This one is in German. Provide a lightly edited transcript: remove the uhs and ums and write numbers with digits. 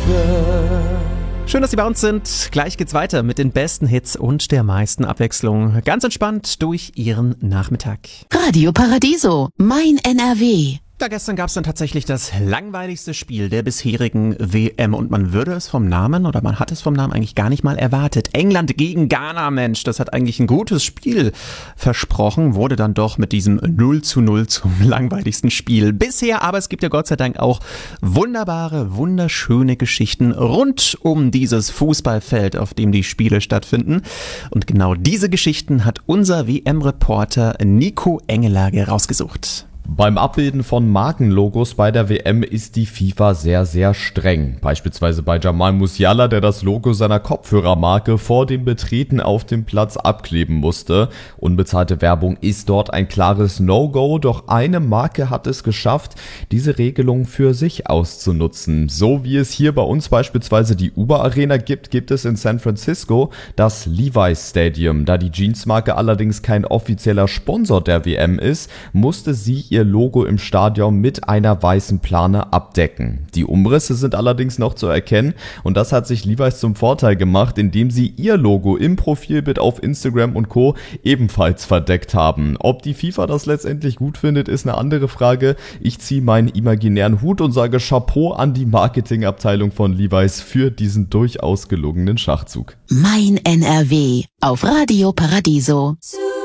Schön, dass Sie bei uns sind. Gleich geht's weiter mit den besten Hits und der meisten Abwechslung. Ganz entspannt durch Ihren Nachmittag. Radio Paradiso, mein NRW. Ja, gestern gab es dann tatsächlich das langweiligste Spiel der bisherigen WM und man würde es vom Namen oder man hat es vom Namen eigentlich gar nicht mal erwartet. England gegen Ghana, Mensch, das hat eigentlich ein gutes Spiel versprochen, wurde dann doch mit diesem 0:0 zum langweiligsten Spiel bisher, aber es gibt ja Gott sei Dank auch wunderbare, wunderschöne Geschichten rund um dieses Fußballfeld, auf dem die Spiele stattfinden und genau diese Geschichten hat unser WM-Reporter Nico Engelage rausgesucht. Beim Abbilden von Markenlogos bei der WM ist die FIFA sehr, sehr streng. Beispielsweise bei Jamal Musiala, der das Logo seiner Kopfhörermarke vor dem Betreten auf dem Platz abkleben musste. Unbezahlte Werbung ist dort ein klares No-Go, doch eine Marke hat es geschafft, diese Regelung für sich auszunutzen. So wie es hier bei uns beispielsweise die Uber Arena gibt es in San Francisco das Levi's Stadium. Da die Jeansmarke allerdings kein offizieller Sponsor der WM ist, musste sie ihr Logo im Stadion mit einer weißen Plane abdecken. Die Umrisse sind allerdings noch zu erkennen und das hat sich Levi's zum Vorteil gemacht, indem sie ihr Logo im Profilbild auf Instagram und Co. ebenfalls verdeckt haben. Ob die FIFA das letztendlich gut findet, ist eine andere Frage. Ich ziehe meinen imaginären Hut und sage Chapeau an die Marketingabteilung von Levi's für diesen durchaus gelungenen Schachzug. Mein NRW auf Radio Paradiso.